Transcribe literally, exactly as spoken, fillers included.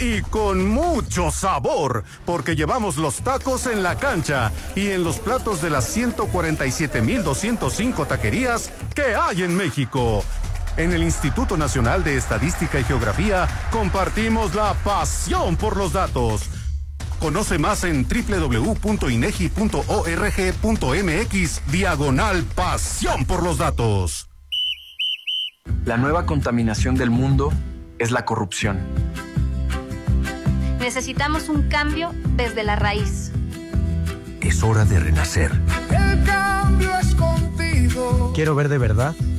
y con mucho sabor, porque llevamos los tacos en la cancha y en los platos de las ciento cuarenta y siete mil doscientos cinco taquerías que hay en México. En el Instituto Nacional de Estadística y Geografía compartimos la pasión por los datos. Conoce más en doble u doble u doble u punto inegi punto org punto mx diagonal pasión por los datos. La nueva contaminación del mundo es la corrupción. Necesitamos un cambio desde la raíz. Es hora de renacer. El cambio es contigo. Quiero ver de verdad